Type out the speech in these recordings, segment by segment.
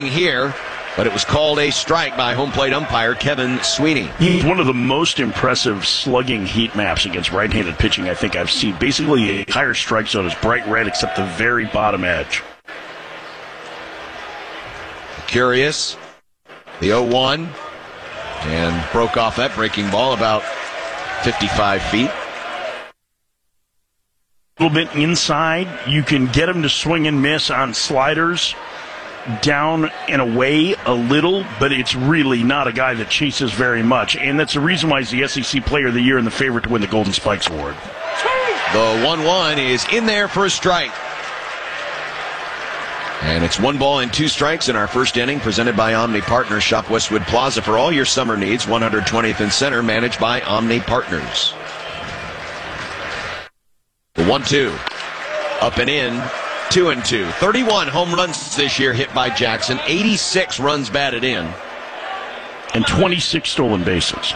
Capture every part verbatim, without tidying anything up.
here, but it was called a strike by home plate umpire Kevin Sweeney. One of the most impressive slugging heat maps against right-handed pitching I think I've seen. Basically, the entire strike zone is bright red except the very bottom edge. Curious, the oh one, and broke off that breaking ball about fifty-five feet. A little bit inside. You can get him to swing and miss on sliders. Down and away a little, but it's really not a guy that chases very much. And that's the reason why he's the S E C Player of the Year and the favorite to win the Golden Spikes Award. The one one is in there for a strike. And it's one ball and two strikes in our first inning, presented by Omni Partners. Shop Westwood Plaza for all your summer needs. one hundred twentieth and Center, managed by Omni Partners. The one two. Up and in. Two and two. thirty-one home runs this year hit by Jackson. eighty-six runs batted in. And twenty-six stolen bases.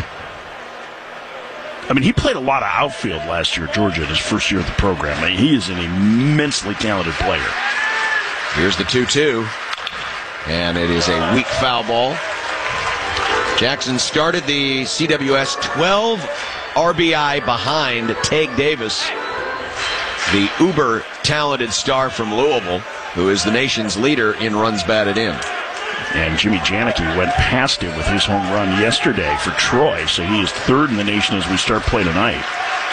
I mean, he played a lot of outfield last year at Georgia in his first year of the program. I mean, he is an immensely talented player. Here's the two two. And it is a weak foul ball. Jackson started the C W S twelve R B I behind Tag Davis, the uber-talented star from Louisville, who is the nation's leader in runs batted in. And Jimmy Janicki went past him with his home run yesterday for Troy, so he is third in the nation as we start play tonight.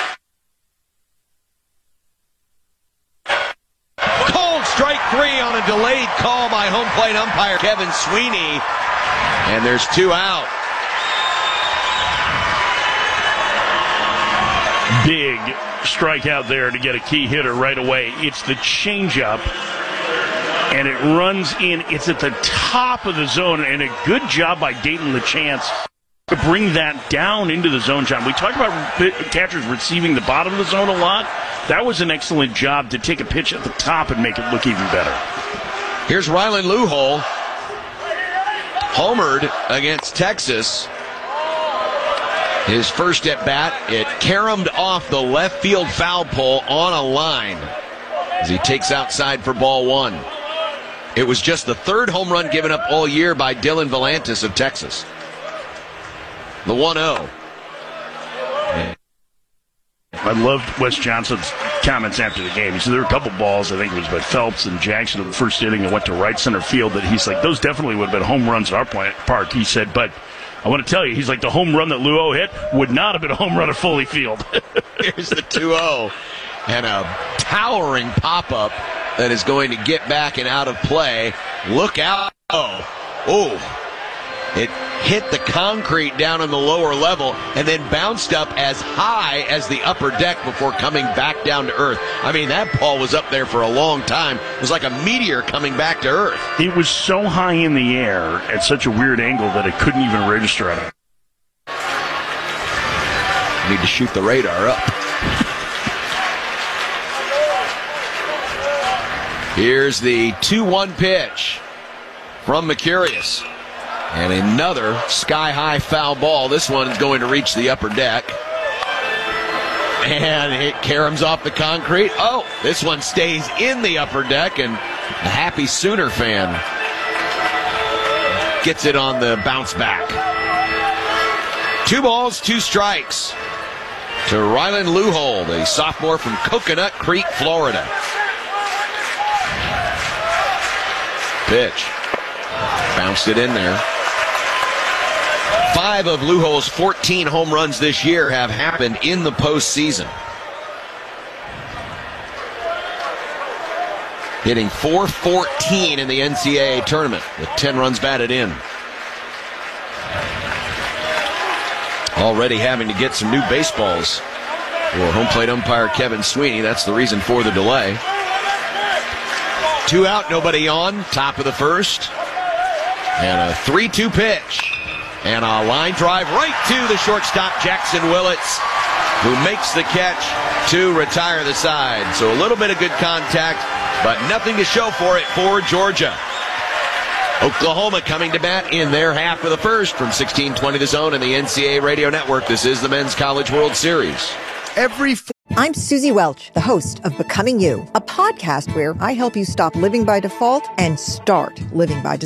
Cold strike three on a delayed call by home plate umpire Kevin Sweeney. And there's two out. Big strikeout there to get a key hitter right away. It's the changeup, and it runs in. It's at the top of the zone, and a good job by Dayton LeChance to bring that down into the zone, John. We talked about catchers receiving the bottom of the zone a lot. That was an excellent job to take a pitch at the top and make it look even better. Here's Rylan Luhol, homered against Texas. His first at bat, it caromed off the left field foul pole on a line as he takes outside for ball one. It was just the third home run given up all year by Dylan Volantis of Texas. The one oh. I loved Wes Johnson's comments after the game. He said there were a couple balls, I think it was by Phelps and Jackson in the first inning that went to right center field that he's like, those definitely would have been home runs at our park. He said, but I want to tell you, he's like, the home run that Luo hit would not have been a home run at Foley Field. Here's the two oh. And a towering pop-up that is going to get back and out of play. Look out. Oh. Oh. It hit the concrete down on the lower level and then bounced up as high as the upper deck before coming back down to earth. I mean, that ball was up there for a long time. It was like a meteor coming back to earth. It was so high in the air at such a weird angle that it couldn't even register on it. Need to shoot the radar up. Here's the two one pitch from Mercurius. And another sky-high foul ball. This one is going to reach the upper deck. And it caroms off the concrete. Oh, this one stays in the upper deck, and a happy Sooner fan gets it on the bounce back. Two balls, two strikes to Rylan Luhol, the sophomore from Coconut Creek, Florida. Pitch. Bounced it in there. Five of Luhol's fourteen home runs this year have happened in the postseason. Hitting four fourteen in the N C double A tournament with ten runs batted in. Already having to get some new baseballs for home plate umpire Kevin Sweeney. That's the reason for the delay. Two out, nobody on. Top of the first. And a three two pitch. And a line drive right to the shortstop, Jackson Willits, who makes the catch to retire the side. So a little bit of good contact, but nothing to show for it for Georgia. Oklahoma coming to bat in their half of the first from sixteen twenty The Zone and the N C double A Radio Network. This is the Men's College World Series. Every I'm Susie Welch, the host of Becoming You, a podcast where I help you stop living by default and start living by design.